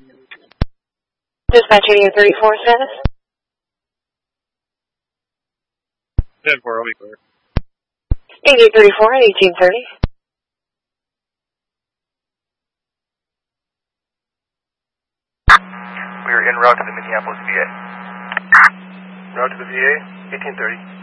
Dispatch 8834 status? 10-4, I'll be clear. 8834 at 1830. We are en route to the Minneapolis VA. Route to the VA, 1830.